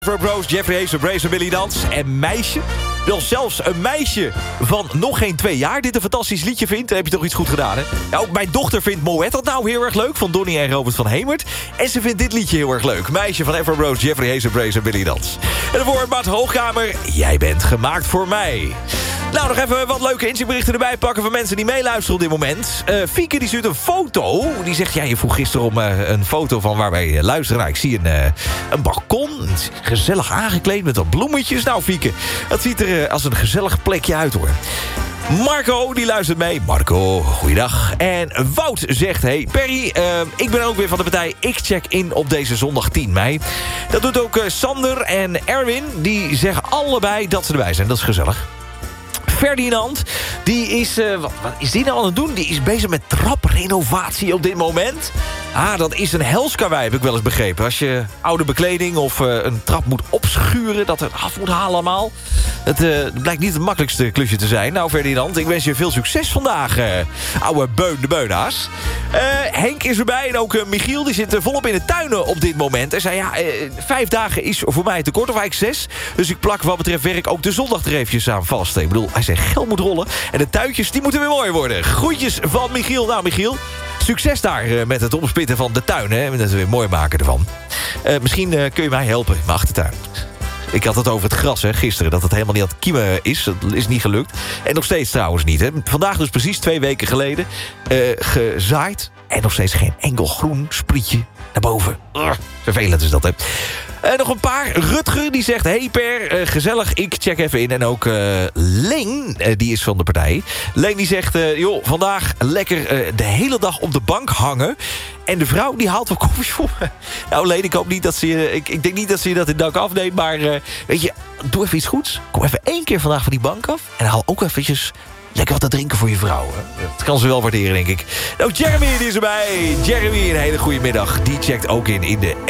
Bros, Jeffrey Hazer, Brace en Billy Dans. En meisje, wel zelfs een meisje van nog geen 2 jaar... dit een fantastisch liedje vindt, dan heb je toch iets goed gedaan, hè? Ja, ook mijn dochter vindt Moet dat nou heel erg leuk... van Donnie en Robert van Hemert. En ze vindt dit liedje heel erg leuk. Meisje van Afro Bros, Jeffrey Hazer, Brace en Billy Dans. En daarvoor Bart Hoogkamer, jij bent gemaakt voor mij. Nou, nog even wat leuke inzichtberichten erbij pakken... van mensen die meeluisteren op dit moment. Fieke die stuurt een foto. Die zegt, ja, je vroeg gisteren om een foto van waar wij luisteren. Nou, ik zie een balkon, gezellig aangekleed met wat bloemetjes. Nou, Fieke, dat ziet er als een gezellig plekje uit, hoor. Marco, die luistert mee. Marco, goeiedag. En Wout zegt, hey Perry, ik ben ook weer van de partij. Ik check in op deze zondag 10 mei. Dat doet ook Sander en Erwin. Die zeggen allebei dat ze erbij zijn. Dat is gezellig. Ferdinand, die is... wat is die nou aan het doen? Die is bezig met traprenovatie op dit moment. Ah, dat is een helskarwei, heb ik wel eens begrepen. Als je oude bekleding of een trap moet opschuren... dat het af moet halen allemaal. Het blijkt niet het makkelijkste klusje te zijn. Nou, Ferdinand, ik wens je veel succes vandaag. Oude Beun de Beunaas. Henk is erbij en ook Michiel. Die zit volop in de tuinen op dit moment. En zei, ja, 5 dagen is voor mij te kort, of eigenlijk 6. Dus ik plak wat betreft werk ook de zondag er eventjes aan vast. Ik bedoel, hij zei, geld moet rollen. En de tuintjes, die moeten weer mooi worden. Groetjes van Michiel. Nou, Michiel, succes daar met het opspitten van de tuin. Hè? En dat weer mooi maken ervan. Misschien kun je mij helpen in mijn achtertuin. Ik had het over het gras, hè, gisteren. Dat het helemaal niet aan het kiemen is. Dat is niet gelukt. En nog steeds trouwens niet. Hè. Vandaag dus precies 2 weken geleden. Gezaaid. En nog steeds geen enkel groen sprietje naar boven. Vervelend is dat, hè. Nog een paar. Rutger, die zegt... Hey Per, gezellig, ik check even in. En ook Leen, die is van de partij. Leen die zegt... joh, vandaag lekker de hele dag op de bank hangen. En de vrouw, die haalt wel koffies voor me. Nou, Leen, ik hoop niet dat ze... Ik denk niet dat ze je dat in dank afneemt. Maar weet je, doe even iets goeds. Kom even 1 keer vandaag van die bank af. En haal ook eventjes... lekker wat te drinken voor je vrouw. Hè? Dat kan ze wel waarderen, denk ik. Nou, Jeremy die is erbij. Jeremy, een hele goede middag. Die checkt ook in de